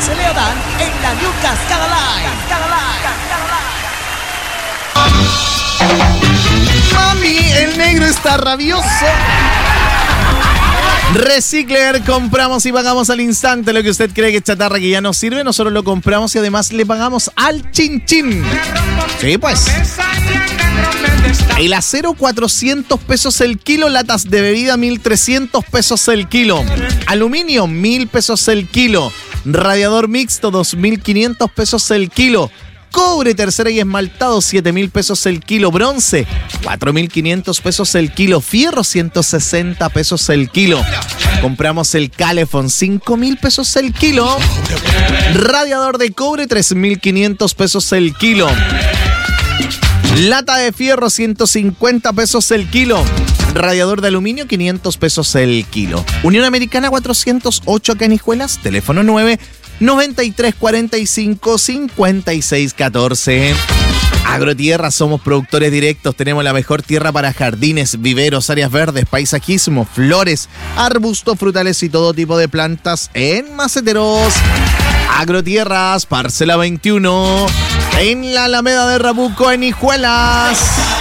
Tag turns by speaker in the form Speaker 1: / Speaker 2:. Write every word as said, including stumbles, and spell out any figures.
Speaker 1: se le dan en la New Cascada Line.
Speaker 2: Mami, el negro está rabioso. Recicler, compramos y pagamos al instante lo que usted cree que es chatarra que ya no sirve. Nosotros lo compramos y además le pagamos al chin chin. Sí, pues. El acero, cuatrocientos pesos el kilo. Latas de bebida, mil trescientos pesos el kilo. Aluminio, mil pesos el kilo. Radiador mixto, dos mil quinientos pesos el kilo. Cobre tercera y esmaltado, siete mil pesos el kilo. Bronce, cuatro mil quinientos pesos el kilo. Fierro, ciento sesenta pesos el kilo. Compramos el Calefón, cinco mil pesos el kilo. Radiador de cobre, tres mil quinientos pesos el kilo. Lata de fierro, ciento cincuenta pesos el kilo. Radiador de aluminio, quinientos pesos el kilo. Unión Americana cuatrocientos ocho Canijuelas, teléfono nueve noventa y tres cuarenta y cinco cincuenta y seis catorce. Agrotierra, somos productores directos. Tenemos la mejor tierra para jardines, viveros, áreas verdes, paisajismo, flores, arbustos, frutales y todo tipo de plantas en maceteros. Agrotierras, parcela veintiuno, en la Alameda de Rabuco, en Hijuelas.